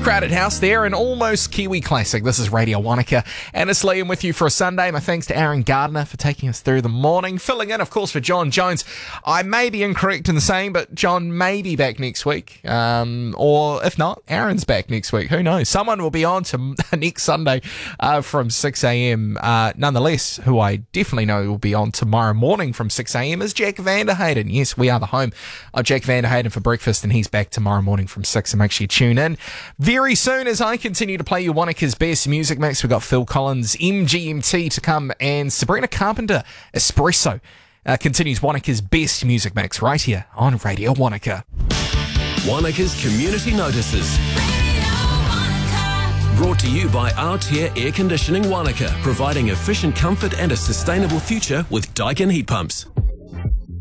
Crowded House there, an almost Kiwi classic. This is Radio Wanaka, and it's Liam with you for a Sunday. My thanks to Aaron Gardner for taking us through the morning, filling in, of course, for John Jones. I may be incorrect in the saying, but John may be back next week, or if not, Aaron's back next week. Who knows? Someone will be on to next Sunday from 6 a.m. Nonetheless, who I definitely know will be on tomorrow morning from 6 a.m. is Jack Vanderhayden. Yes, we are the home of Jack Vanderhayden for breakfast, and he's back tomorrow morning from 6, so make sure you tune in. Very soon, as I continue to play you Wanaka's best music mix, we've got Phil Collins, MGMT to come, and Sabrina Carpenter, Espresso, continues Wanaka's best music mix right here on Radio Wanaka. Wanaka's Community Notices. Brought to you by Aotea Air Conditioning Wanaka, providing efficient comfort and a sustainable future with Daikin heat pumps.